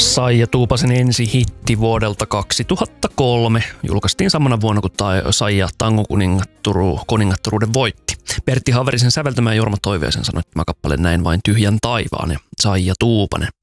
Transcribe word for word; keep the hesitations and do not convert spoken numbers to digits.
Saija Tuupasen ensihitti vuodelta kaksituhattakolme julkaistiin samana vuonna, kun Saija tangokuningattoruuden voitti. Pertti Haverisen säveltämä ja Jorma Toiviaisen sanoi, että tämä kappale Näin vain tyhjän taivaan ja Saija Tuupanen